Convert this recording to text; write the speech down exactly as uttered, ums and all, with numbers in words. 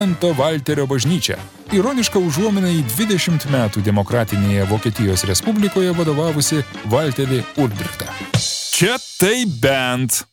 Švento Valterio bažnyčią. Ironiška užuomina į dvidešimt metų demokratinėje Vokietijos Respublikoje vadovavusi Valterį Ulbrichtą. Čia tai bent.